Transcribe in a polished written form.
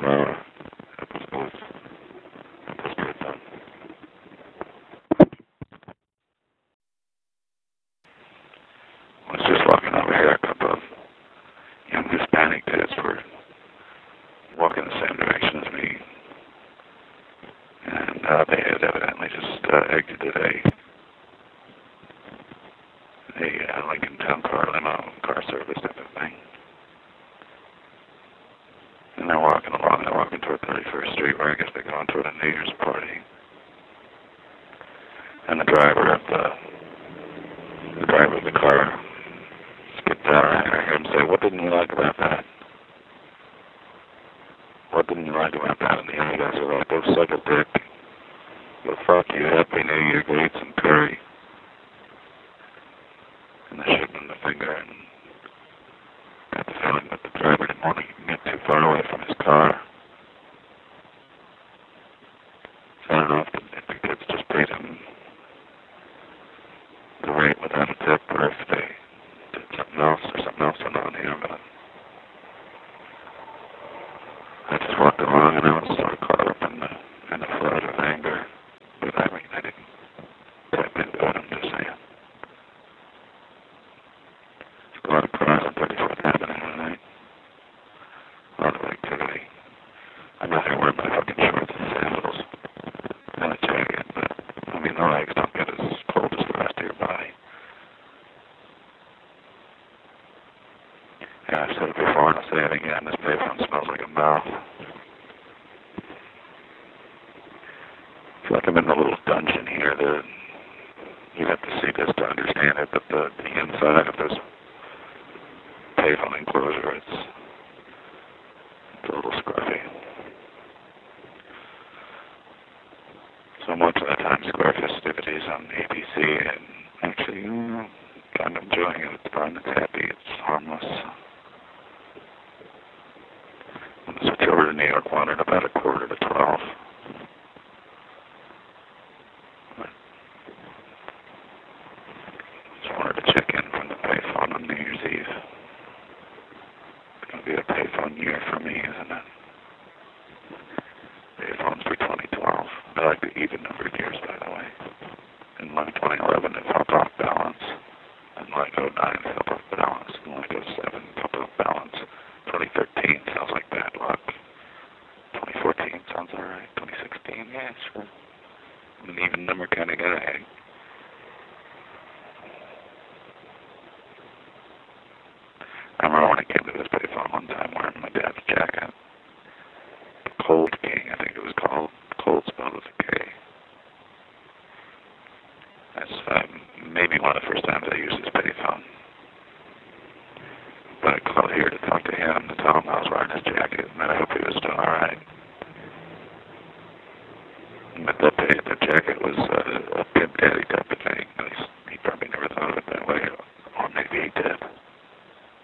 flower. That was good. That was good done. I was just walking over here. A couple of young Hispanic kids were walking the same direction as me. And they had evidently just exited a Lincoln Town Car limo, car service type of thing. And they're walking along. They're walking toward 31st Street, where I guess they're going toward a New Year's party. And the driver of the car skipped out, and I heard him say, "What didn't you like about that? What didn't you like about that?" And the other guys are like, "Go suck a dick. Go fuck you. Happy New Year. Go eat some curry." And they shook him the finger, and got the feeling that the driver didn't want to get too far away from his car. So I don't know if the kids just paid him the rate without a tip, or if they did something else, or something else went on here, but I just walked along and I was sort of caught up in the flood of anger. But I mean, I didn't tap into it, I'm just saying. There's a lot of cars on 34th Avenue tonight. A lot of activity. I'm not going to wear my fucking shorts and sandals and a jacket, but I mean, the legs don't get as cold as the rest of your body. Yeah, I've said it before and I'll say it again. This payphone smells like a mouth. I feel like I'm in a little dungeon here. You have to see this to understand it, but the inside of this payphone enclosure, it's a little scruffy. So I'm watching the Times Square festivities on ABC, and actually, kind of enjoying it. It's fun, it's happy, it's harmless. I'm going to switch over to New York One at about 11:45. Just wanted to check in from the payphone on New Year's Eve. It's going to be a payphone year for me, isn't it? Payphones for 2012. I like the even numbered years, by the way. In like 2011, it felt off balance. And like 09, it felt off balance. And like 07, it felt off balance. 2013 sounds like bad luck. 2014 sounds alright. 2016, yeah, sure. An even number kind of guy. I remember when I came to this payphone one time wearing my dad's jacket. Cold King, I think it was called. Cold spelled with a K. That's maybe one of the first times I used his payphone. But I called here to talk to him.